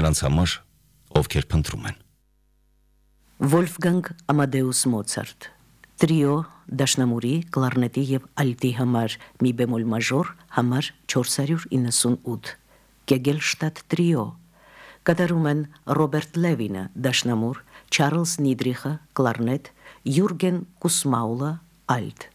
նրանց համար, ովքեր փնտրում են։ Վոլֆգանգ Ամադեուս Մոցարտ Տրիո դաշնամուրի, կլարնետի և ալտի համար մի բեմոլ մաժոր համար 498 Կեգելշտատ տրիո կատարում են Ռոբերտ Լևինը դաշնամուր, Չարլզ Նիդրիխը կլարնետ, Յուրգեն Կուսմաուլը ալտ